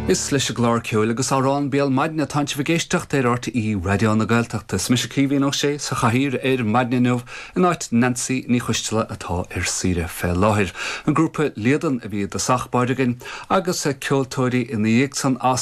Is leis a glár ceúil agus árán béal maidne taint bhgéisteach éirt í radio na Gaeltachta mis cíhíon sé sa chathír maidneamh in áit Nancy ní chuistela atá sire fé láthir. An grúpa léadan a bhí de sachbáidegain agus ceoltóirí in dhéag san as